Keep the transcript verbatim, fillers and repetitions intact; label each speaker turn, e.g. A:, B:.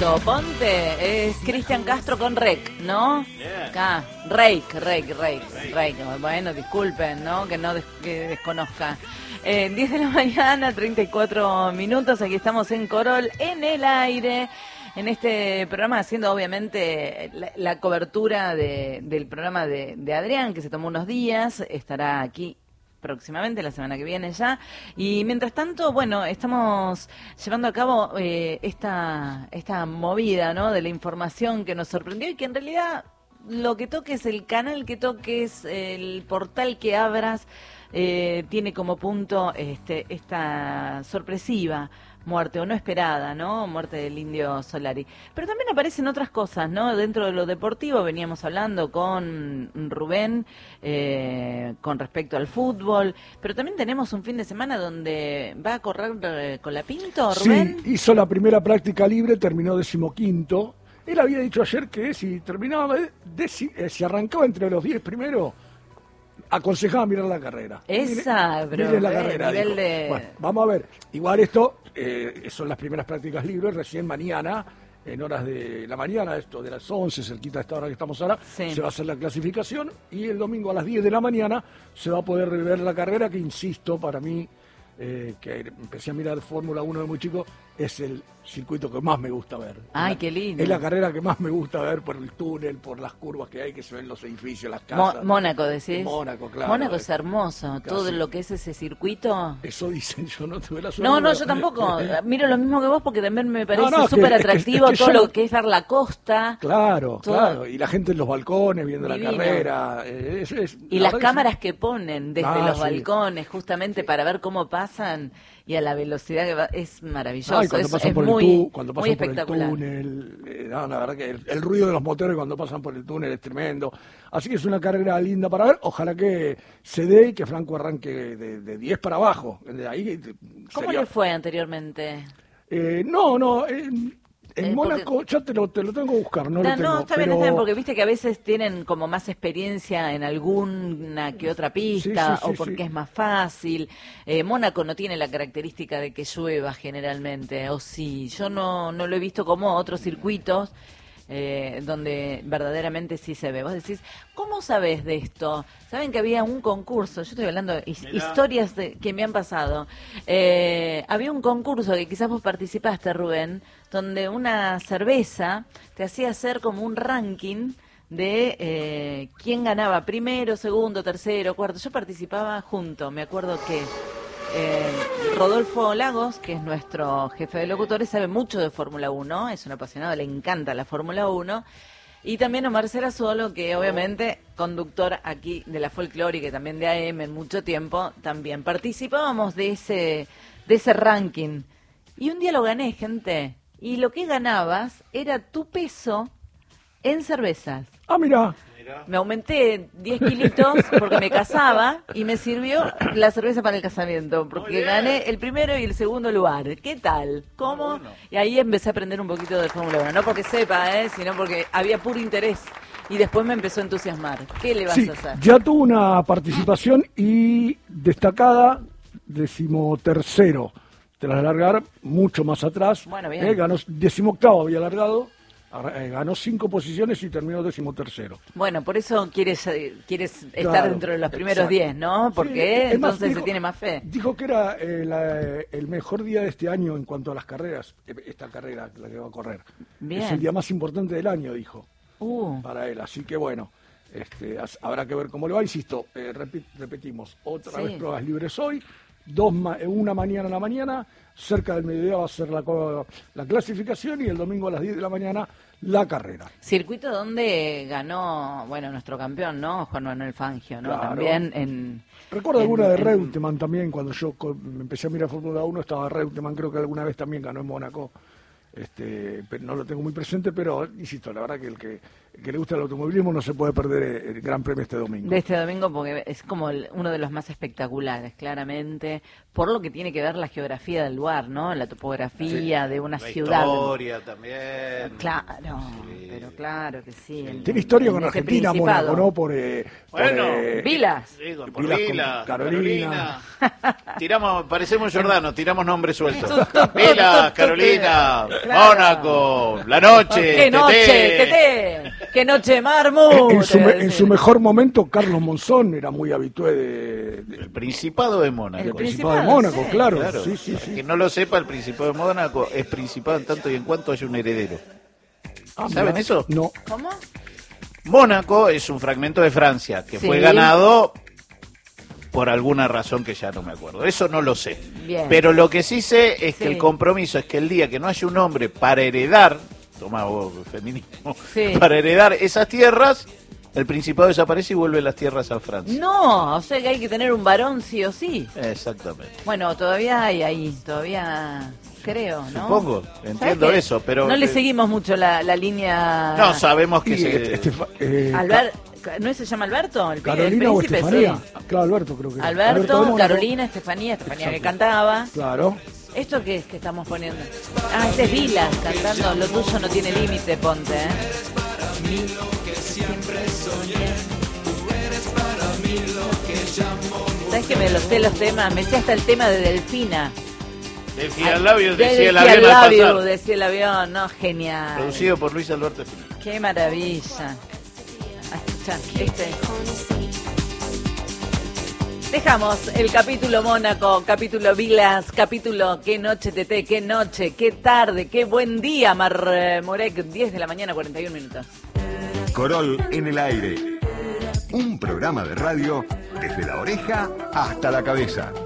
A: esto? Ponte, es Cristian Castro con Rec, ¿no?
B: Yeah.
A: Acá, Rake, Rake, Rake, Rake. Bueno, disculpen, ¿no? Que no des que desconozca. Eh, diez de la mañana, treinta y cuatro minutos, aquí estamos en Corol, en el aire, en este programa, haciendo obviamente la, la cobertura de, del programa de, de Adrián, que se tomó unos días, estará aquí próximamente, la semana que viene ya. Y mientras tanto, bueno, estamos llevando a cabo eh, esta, esta movida, ¿no?, de la información que nos sorprendió y que en realidad lo que toques, el canal que toques, el portal que abras, eh, tiene como punto este, esta sorpresiva muerte o no esperada, ¿no? Muerte del Indio Solari. Pero también aparecen otras cosas, ¿no? Dentro de lo deportivo veníamos hablando con Rubén eh, con respecto al fútbol, pero también tenemos un fin de semana donde va a correr eh, Colapinto, Rubén.
C: Sí, hizo la primera práctica libre, terminó decimoquinto. Él había dicho ayer que si terminaba, deci, eh, si arrancaba entre los diez primero, aconsejaba mirar la carrera.
A: Esa,
C: mire,
A: bro,
C: mire la
A: eh,
C: carrera,
A: nivel
C: dijo.
A: de...
C: Bueno, vamos a ver. Igual esto eh, son las primeras prácticas libres, recién mañana, en horas de la mañana, esto de las once, cerquita de esta hora que estamos ahora,
A: sí,
C: se va a hacer la clasificación y el domingo a las diez de la mañana se va a poder ver la carrera, que insisto, para mí, eh, que empecé a mirar Fórmula uno de muy chico, es el circuito que más me gusta ver.
A: Ay,
C: la,
A: qué lindo.
C: Es la carrera que más me gusta ver por el túnel, por las curvas que hay, que se ven los edificios, las casas.
A: Mo Mónaco, decís.
C: Mónaco, claro.
A: Mónaco es hermoso,
C: casi.
A: Todo lo que es ese circuito.
C: Eso dicen, yo no tuve la suerte.
A: No, no,
C: pero...
A: yo tampoco. Miro lo mismo que vos porque también me parece
C: no, no,
A: súper
C: que,
A: atractivo
C: es que, es que
A: todo
C: yo...
A: lo que es ver la costa.
C: Claro,
A: todo...
C: claro. Y la gente en los balcones viendo
A: Divino.
C: la carrera. Eh, es, es,
A: y
C: la
A: las cámaras que... que ponen desde
C: ah,
A: los
C: sí.
A: balcones justamente para ver cómo pasan y a la velocidad que va, es maravilloso.
C: Ah, cuando
A: es
C: pasan
A: es
C: por
A: muy,
C: el tú, cuando pasan
A: muy
C: por el
A: espectacular.
C: túnel, eh, no, la verdad que el, el ruido de los motores cuando pasan por el túnel es tremendo. Así que es una carrera linda para ver. Ojalá que se dé y que Franco arranque de, de diez para abajo. De ahí,
A: ¿Cómo
C: sería...
A: le fue anteriormente?
C: Eh, no, no. Eh, En
A: Eh,
C: Mónaco,
A: porque...
C: ya te lo, te lo tengo que buscar, no,
A: no
C: lo tengo.
A: No, está
C: pero...
A: bien, está bien, porque viste que a veces tienen como más experiencia en alguna que otra pista,
C: sí, sí, sí,
A: o porque
C: sí.
A: es más fácil. Eh, Mónaco no tiene la característica de que llueva generalmente, o sí, yo no, no lo he visto como otros circuitos eh, donde verdaderamente sí se ve. Vos decís, ¿cómo sabés de esto? Saben que había un concurso, yo estoy hablando de his- historias de, que me han pasado. Eh, había un concurso que quizás vos participaste, Rubén, donde una cerveza te hacía hacer como un ranking de eh, quién ganaba primero, segundo, tercero, cuarto. Yo participaba junto, me acuerdo que eh, Rodolfo Lagos, que es nuestro jefe de locutores, sabe mucho de Fórmula uno, es un apasionado, le encanta la Fórmula uno. Y también Omar Serazuolo, que obviamente conductor aquí de la folclórica y también de A M en mucho tiempo, también participábamos de ese, de ese ranking. Y un día lo gané, gente. Y lo que ganabas era tu peso en cervezas.
C: Ah, mira.
A: Me aumenté diez kilitos porque me casaba y me sirvió la cerveza para el casamiento, porque gané el primero y el segundo lugar. ¿Qué tal? ¿Cómo?
B: Bueno.
A: Y ahí empecé a aprender un poquito de Fórmula uno. No porque sepa, ¿eh? Sino porque había puro interés. Y después me empezó a entusiasmar. ¿Qué le vas
C: Sí,
A: a hacer?
C: ya tuvo una participación y destacada, decimotercero. Tras largar mucho más atrás.
A: Bueno, bien.
C: Eh, ganó decimoctavo, había largado. Eh, ganó cinco posiciones y terminó decimotercero.
A: Bueno, por eso quieres eh, quieres estar
C: Claro,
A: dentro de los primeros
C: exacto.
A: diez, ¿no? Porque
C: Sí, es más,
A: entonces
C: dijo-
A: se tiene más fe.
C: Dijo que era eh, la- el mejor día de este año en cuanto a las carreras, eh, esta carrera, la que va a correr.
A: Bien.
C: Es el día más importante del año, dijo,
A: Uh,
C: para él. Así que bueno, este, as- habrá que ver cómo le va. Insisto, eh, repi- repetimos, otra
A: Sí.
C: vez pruebas libres hoy, dos ma- eh, una mañana a la mañana, cerca del mediodía va a ser la, co- la clasificación y el domingo a las diez de la mañana la carrera.
A: circuito donde ganó, bueno, nuestro campeón, ¿no? Juan Manuel Fangio, ¿no?
C: Claro.
A: También en...
C: Recuerdo
A: en-
C: alguna de
A: en-
C: Reutemann también, cuando yo co- empecé a mirar Fórmula uno, estaba Reutemann, creo que alguna vez también ganó en Mónaco. Este, pero no lo tengo muy presente, pero insisto, la verdad que el que, el que le gusta el automovilismo no se puede perder el Gran Premio este domingo.
A: De este domingo, porque es como el- uno de los más espectaculares, claramente, por lo que tiene que ver la geografía del lugar, ¿no? La topografía de una
B: La
A: ciudad.
B: historia también.
A: Claro,
B: Sí.
A: pero claro que sí. en-
C: Tiene historia
A: en
C: con
A: ese
C: Argentina,
A: principado.
C: Mónaco, ¿no? Por, eh, por,
B: Bueno,
C: eh,
A: Vilas.
B: Digo, por
C: Vilas con
B: Vila,
C: Carolina.
B: Carolina. Tiramos, parecemos Giordano, tiramos nombres sueltos.
A: Tuc, tuc, tuc,
B: Vila,
A: tuc, tuc.
B: Carolina.
A: Claro.
B: Mónaco, la noche,
A: ¡Qué noche,
B: Teté.
A: Teté! ¡Qué noche, Marmut!
C: En su, me- en su mejor momento, Carlos Monzón era muy habitué de, de-
B: El Principado de Mónaco.
A: El
C: del Principado de
A: Principado,
C: Mónaco,
A: sí.
C: claro.
B: Claro.
C: Sí, sí, sí.
B: Que no lo sepa, el Principado de Mónaco es principado en tanto y en cuanto haya un heredero.
C: Ah,
B: ¿Saben
C: mirá.
B: eso?
C: No.
A: ¿Cómo?
B: Mónaco es un fragmento de Francia que
A: Sí.
B: fue ganado por alguna razón que ya no me acuerdo. Eso no lo sé.
A: Bien.
B: Pero lo que sí sé es que
A: Sí.
B: el compromiso es que el día que no haya un hombre para heredar, toma vos, feminismo,
A: Sí.
B: para heredar esas tierras, el Principado desaparece y vuelve las tierras a Francia.
A: No, o sea que hay que tener un varón sí o sí.
B: Exactamente.
A: Bueno, todavía hay ahí, todavía creo, ¿no?
B: Supongo,
A: ¿Sabes
B: entiendo
A: qué?
B: eso, pero...
A: No le
B: eh,
A: seguimos mucho la, la línea...
B: No, sabemos que
C: Y
B: se...
C: este- Estefa- eh,
A: Albert, ¿no se llama Alberto? El, pi- el
C: Carolina o
A: príncipe,
C: Estefanía.
A: sí.
C: Claro, Alberto creo que era.
A: Alberto,
C: de Mónaco.
A: Carolina, Estefanía, Estefanía que
C: Exacto.
A: cantaba.
C: Claro.
A: ¿Esto qué es que estamos poniendo? Ah, este es Vilas cantando Lo tuyo no tiene límite, ponte, ¿eh? Mi- siempre soñé. ¿Sabes que me lo sé los temas? Me sé hasta el tema de Delfina.
B: Del Fialabio
A: Del
B: decía el avión al
A: Fialabio,
B: pasar.
A: decía el avión, no, genial.
B: Producido por Luis Alberto Spinetta.
A: Qué maravilla. Ah, escuchá, este. Dejamos el capítulo Mónaco, capítulo Vilas, capítulo Qué noche Teté, qué noche, qué tarde, qué buen día, Mar Morek, diez de la mañana, cuarenta y un minutos.
D: Corol en el aire. Un programa de radio desde la oreja hasta la cabeza.